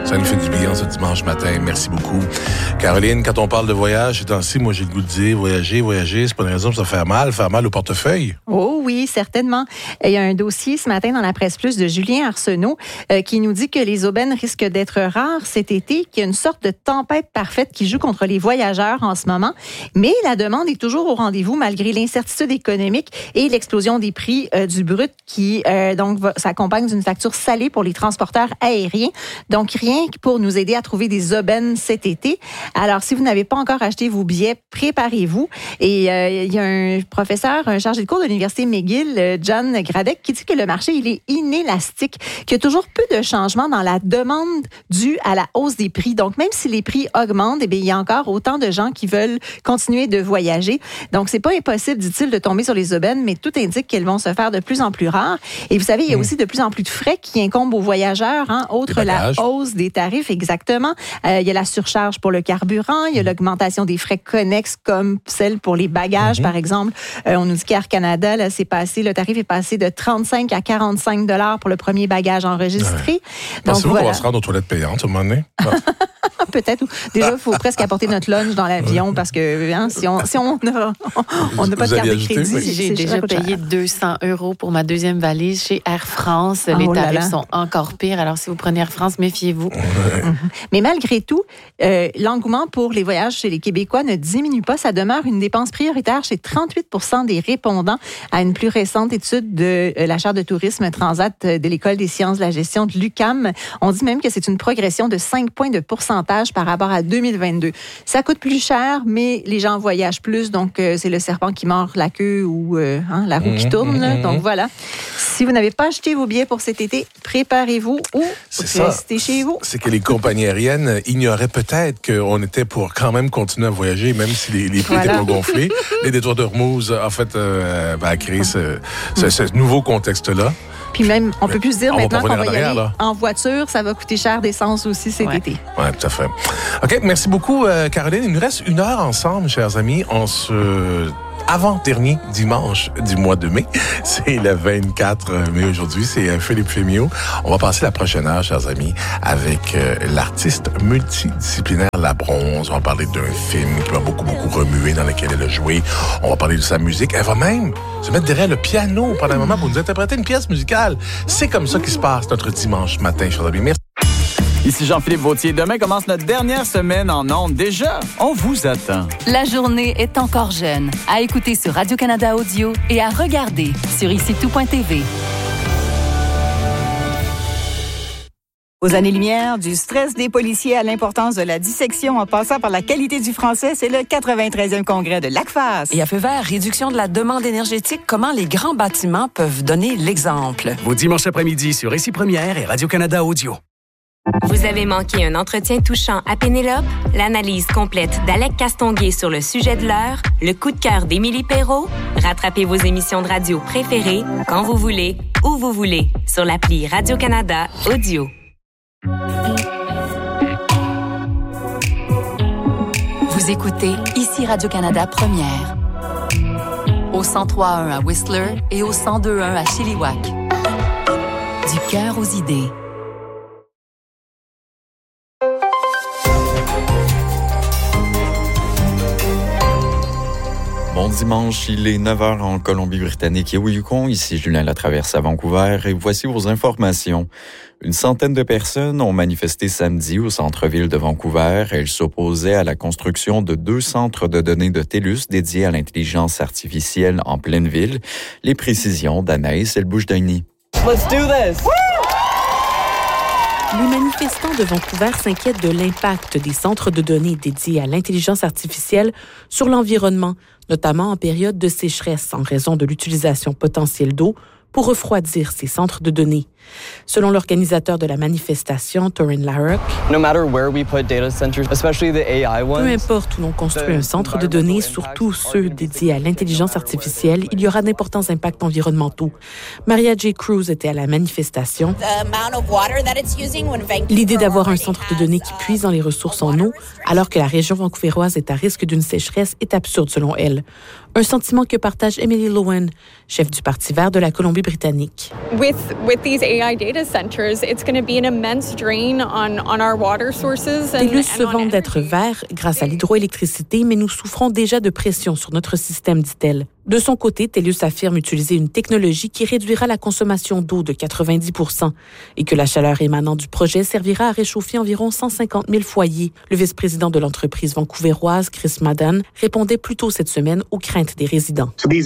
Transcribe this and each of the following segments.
Ça nous fait du bien ce dimanche matin. Merci beaucoup. Caroline, quand on parle de voyage, ces temps-ci, moi, j'ai le goût de dire voyager, c'est pas une raison pour se faire mal au portefeuille. Oh oui, certainement. Il y a un dossier ce matin dans la Presse Plus de Julien Arsenault qui nous dit que les aubaines risquent d'être rares cet été, qu'il y a une sorte de tempête parfaite qui joue contre les voyageurs en ce moment. Mais la demande est toujours au rendez-vous malgré l'incertitude économique et l'explosion des prix du brut qui s'accompagne d'une facture salée pour les transporteurs aériens. Donc, rien que pour nous aider à trouver des aubaines cet été. Alors, si vous n'avez pas encore acheté vos billets, préparez-vous. Et il y a un professeur, un chargé de cours de l'Université McGill, John Gradek, qui dit que le marché, il est inélastique, qu'il y a toujours peu de changements dans la demande due à la hausse des prix. Donc, même si les prix augmentent, eh bien, il y a encore autant de gens qui veulent continuer de voyager. Donc, c'est pas impossible, dit-il, de tomber sur les aubaines, mais tout indique qu'elles vont se faire de plus en plus rares. Et vous savez, il y a aussi de plus en plus de frais qui incombent aux voyageurs, outre la hausse des tarifs, exactement. Il y a la surcharge pour le carburant, il y a l'augmentation des frais connexes comme celle pour les bagages, par exemple. On nous dit qu'Air Canada, là, le tarif est passé de 35 à 45 $ pour le premier bagage enregistré. Ouais. Pensez-vous qu'on va se rendre aux toilettes payantes au moment donné? Peut-être. Déjà, il faut presque apporter notre lunch dans l'avion parce que si on n'a pas de carte de crédit. J'ai déjà payé 200 € pour ma deuxième valise chez Air France. Les tarifs sont encore pires. Alors, si vous prenez Air France, méfiez-vous. Mais malgré tout, l'engouement pour les voyages chez les Québécois ne diminue pas. Ça demeure une dépense prioritaire chez 38 % des répondants à une plus récente étude de la chaire de tourisme Transat de l'École des sciences de la gestion de l'UQAM. On dit même que c'est une progression de 5 points de pourcentage par rapport à 2022. Ça coûte plus cher, mais les gens voyagent plus, donc c'est le serpent qui mord la queue ou la roue qui tourne. Donc voilà. Si vous n'avez pas acheté vos billets pour cet été, préparez-vous ou restez chez vous. C'est que les compagnies aériennes ignoraient peut-être qu'on était pour quand même continuer à voyager, même si les prix étaient pas gonflés. Les détours d'Ormuz, en fait, a créé ce nouveau contexte-là. Puis même, on peut plus se dire maintenant qu'on va y aller en voiture, ça va coûter cher d'essence aussi cet été. Oui, tout à fait. OK, merci beaucoup, Caroline. Il nous reste 1 heure ensemble, chers amis. On se... avant-dernier dimanche du mois de mai. C'est le 24 mai aujourd'hui. C'est Philippe Fémiot. On va passer la prochaine heure, chers amis, avec l'artiste multidisciplinaire La Bronze. On va parler d'un film qui m'a beaucoup remué, dans lequel elle a joué. On va parler de sa musique. Elle va même se mettre derrière le piano pendant un moment pour nous interpréter une pièce musicale. C'est comme ça qui se passe notre dimanche matin, chers amis. Merci. Ici Jean-Philippe Vautier. Demain commence notre dernière semaine en ondes. Déjà, on vous attend. La journée est encore jeune. À écouter sur Radio-Canada Audio et à regarder sur icitout.tv. Aux années-lumière, du stress des policiers à l'importance de la dissection en passant par la qualité du français, c'est le 93e congrès de l'ACFAS. Et à feu vert, réduction de la demande énergétique, comment les grands bâtiments peuvent donner l'exemple. Vos dimanches après-midi sur Ici Première et Radio-Canada Audio. Vous avez manqué un entretien touchant à Pénélope? L'analyse complète d'Alec Castonguay sur le sujet de l'heure? Le coup de cœur d'Émilie Perrault? Rattrapez vos émissions de radio préférées quand vous voulez, où vous voulez, sur l'appli Radio-Canada Audio. Vous écoutez Ici Radio-Canada Première. Au 103.1 à Whistler et au 102.1 à Chilliwack. Du cœur aux idées. Bon dimanche, il est 9h en Colombie-Britannique et au Yukon. Ici Julien Latraverse à Vancouver et voici vos informations. Une centaine de personnes ont manifesté samedi au centre-ville de Vancouver. Elles s'opposaient à la construction de 2 centres de données de TELUS dédiés à l'intelligence artificielle en pleine ville. Les précisions d'Anaïs Elboujdani. Let's do this! Les manifestants de Vancouver s'inquiètent de l'impact des centres de données dédiés à l'intelligence artificielle sur l'environnement, notamment en période de sécheresse en raison de l'utilisation potentielle d'eau pour refroidir ces centres de données. Selon l'organisateur de la manifestation, Torin Larrock, no matter where we put data centers, especially the AI ones, peu importe où l'on construit un centre de données, surtout ceux dédiés à l'intelligence artificielle, il y aura d'importants impacts environnementaux. Maria J. Cruz était à la manifestation. L'idée d'avoir un centre de données qui puise dans les ressources en eau, alors que la région vancouvéroise est à risque d'une sécheresse, est absurde selon elle. Un sentiment que partage Emily Lowen, chef du Parti vert de la Colombie-Britannique. With these AI data centers, it's going to be an immense drain on our water sources. TELUS se vante d'être vert grâce à l'hydroélectricité, mais nous souffrons déjà de pression sur notre système, dit-elle. De son côté, TELUS affirme utiliser une technologie qui réduira la consommation d'eau de 90% et que la chaleur émanant du projet servira à réchauffer environ 150 000 foyers. Le vice-président de l'entreprise vancouveroise, Chris Madden, répondait plus tôt cette semaine aux craintes des résidents. Il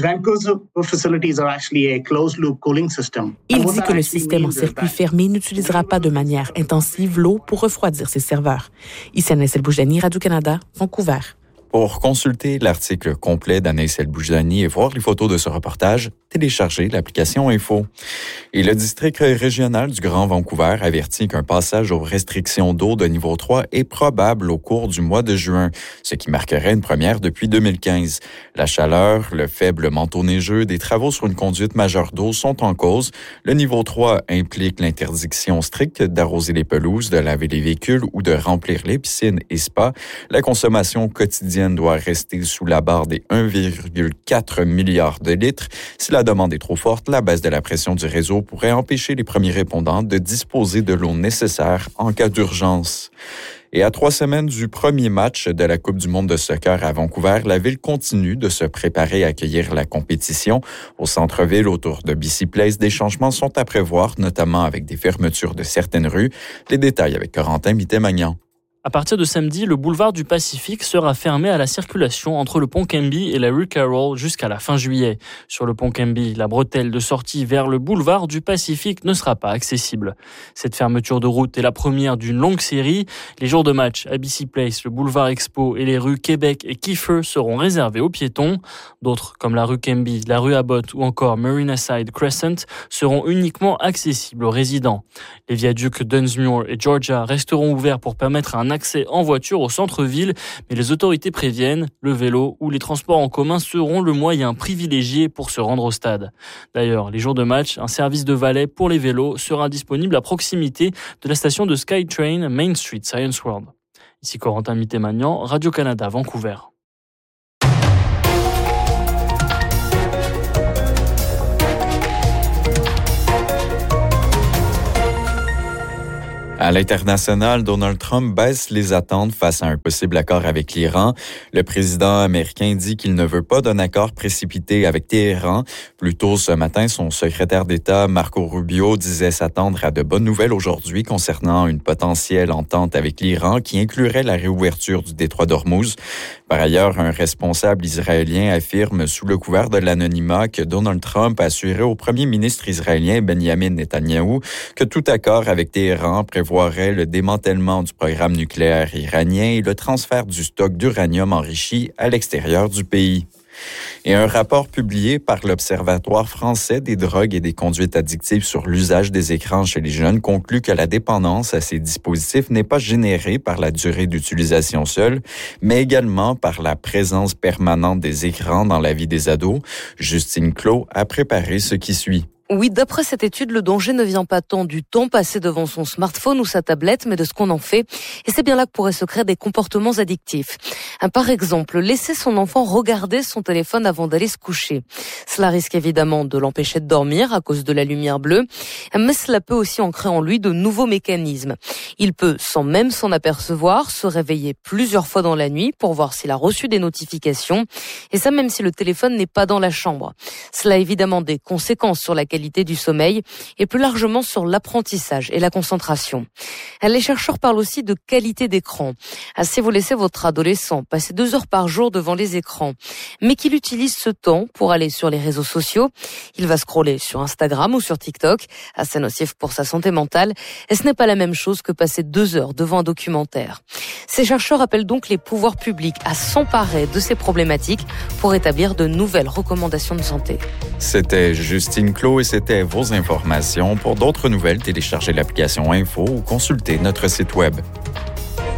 dit que le système en circuit fermé n'utilisera pas de manière intensive l'eau pour refroidir ses serveurs. Issana Selboujani, Radio-Canada, Vancouver. Pour consulter l'article complet d'Anaïs El-Boujani et voir les photos de ce reportage, téléchargez l'application Info. Et le district régional du Grand Vancouver avertit qu'un passage aux restrictions d'eau de niveau 3 est probable au cours du mois de juin, ce qui marquerait une première depuis 2015. La chaleur, le faible manteau neigeux, des travaux sur une conduite majeure d'eau sont en cause. Le niveau 3 implique l'interdiction stricte d'arroser les pelouses, de laver les véhicules ou de remplir les piscines et spas. La consommation quotidienne doit rester sous la barre des 1,4 milliard de litres. Si la demande est trop forte, la baisse de la pression du réseau pourrait empêcher les premiers répondants de disposer de l'eau nécessaire en cas d'urgence. Et à 3 semaines du premier match de la Coupe du monde de soccer à Vancouver, la ville continue de se préparer à accueillir la compétition. Au centre-ville, autour de BC Place, des changements sont à prévoir, notamment avec des fermetures de certaines rues. Les détails avec Corentin Mitté-Magnan. À partir de samedi, le boulevard du Pacifique sera fermé à la circulation entre le pont Kemby et la rue Carroll jusqu'à la fin juillet. Sur le pont Kemby, la bretelle de sortie vers le boulevard du Pacifique ne sera pas accessible. Cette fermeture de route est la première d'une longue série. Les jours de match à BC Place, le boulevard Expo et les rues Québec et Kiefer seront réservés aux piétons. D'autres, comme la rue Kemby, la rue Abbott ou encore Marinaside Crescent, seront uniquement accessibles aux résidents. Les viaducs Dunsmuir et Georgia resteront ouverts pour permettre un accès en voiture au centre-ville, mais les autorités préviennent, le vélo ou les transports en commun seront le moyen privilégié pour se rendre au stade. D'ailleurs, les jours de match, un service de valet pour les vélos sera disponible à proximité de la station de SkyTrain Main Street Science World. Ici Corentin Mitté-Magnan, Radio-Canada, Vancouver. À l'international, Donald Trump baisse les attentes face à un possible accord avec l'Iran. Le président américain dit qu'il ne veut pas d'un accord précipité avec Téhéran. Plus tôt ce matin, son secrétaire d'État, Marco Rubio, disait s'attendre à de bonnes nouvelles aujourd'hui concernant une potentielle entente avec l'Iran qui inclurait la réouverture du détroit d'Ormuz. Par ailleurs, un responsable israélien affirme sous le couvert de l'anonymat que Donald Trump a assuré au premier ministre israélien Benjamin Netanyahou que tout accord avec Téhéran prévoirait le démantèlement du programme nucléaire iranien et le transfert du stock d'uranium enrichi à l'extérieur du pays. Et un rapport publié par l'Observatoire français des drogues et des conduites addictives sur l'usage des écrans chez les jeunes conclut que la dépendance à ces dispositifs n'est pas générée par la durée d'utilisation seule, mais également par la présence permanente des écrans dans la vie des ados. Justine Clos a préparé ce qui suit. Oui, d'après cette étude, le danger ne vient pas tant du temps passé devant son smartphone ou sa tablette, mais de ce qu'on en fait. Et c'est bien là que pourraient se créer des comportements addictifs. Par exemple, laisser son enfant regarder son téléphone avant d'aller se coucher. Cela risque évidemment de l'empêcher de dormir à cause de la lumière bleue, mais cela peut aussi ancrer en lui de nouveaux mécanismes. Il peut, sans même s'en apercevoir, se réveiller plusieurs fois dans la nuit pour voir s'il a reçu des notifications. Et ça, même si le téléphone n'est pas dans la chambre. Cela a évidemment des conséquences sur la qualité du sommeil et plus largement sur l'apprentissage et la concentration. Les chercheurs parlent aussi de qualité d'écran. Si vous laissez votre adolescent passer 2 heures par jour devant les écrans, mais qu'il utilise ce temps pour aller sur les réseaux sociaux, il va scroller sur Instagram ou sur TikTok, assez nocif pour sa santé mentale, et ce n'est pas la même chose que passer 2 heures devant un documentaire. Ces chercheurs appellent donc les pouvoirs publics à s'emparer de ces problématiques pour établir de nouvelles recommandations de santé. C'était Justine Clos et c'était vos informations. Pour d'autres nouvelles, téléchargez l'application Info ou consultez notre site web.